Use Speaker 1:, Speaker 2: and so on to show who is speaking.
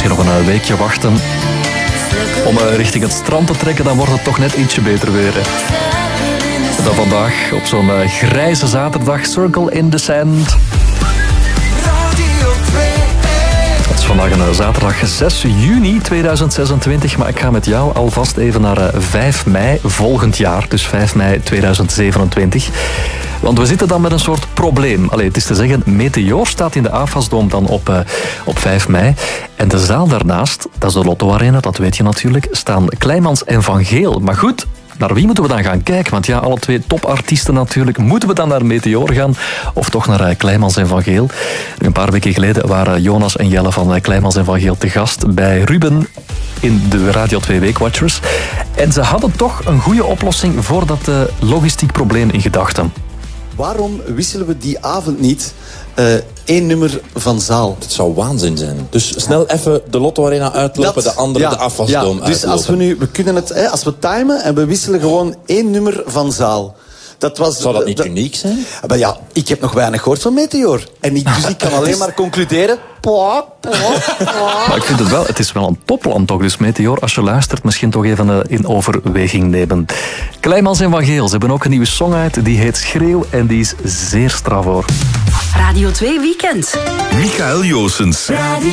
Speaker 1: Misschien nog een weekje wachten om richting het strand te trekken, dan wordt het toch net ietsje beter weer. Dan vandaag op zo'n grijze zaterdag, Circle in the Sand. Het is vandaag een zaterdag 6 juni 2026, maar ik ga met jou alvast even naar 5 mei volgend jaar, dus 5 mei 2027. Want we zitten dan met een soort probleem. Allee, het is te zeggen, Meteor staat in de AFAS-dom dan op 5 mei. En de zaal daarnaast, dat is de Lotto Arena, dat weet je natuurlijk, staan Kleimans en Van Geel. Maar goed, naar wie moeten we dan gaan kijken? Want ja, alle twee topartiesten natuurlijk. Moeten we dan naar Meteor gaan? Of toch naar Kleimans en Van Geel? Een paar weken geleden waren Jonas en Jelle van Kleimans en Van Geel te gast bij Ruben in de Radio 2 Weekwatchers. En ze hadden toch een goede oplossing voor dat logistiek probleem in gedachten.
Speaker 2: Waarom wisselen we die avond niet 1 nummer van zaal?
Speaker 3: Het zou waanzin zijn. Dus snel even de Lotto Arena uitlopen, de andere de AFAS-dom uitlopen.
Speaker 2: Dus als we kunnen het, als we timen en we wisselen gewoon 1 nummer van zaal.
Speaker 3: Zou dat niet uniek zijn?
Speaker 2: Maar ja, ik heb nog weinig gehoord van Meteor. En dus ik kan alleen maar concluderen.
Speaker 1: Maar ik vind het wel, het is wel een topland toch. Dus Meteor, als je luistert, misschien toch even in overweging nemen. Kleimans en Van Geel, ze hebben ook een nieuwe song uit. Die heet Schreeuw en die is zeer straf hoor.
Speaker 4: Radio 2 Weekend.
Speaker 5: Michael Joossens.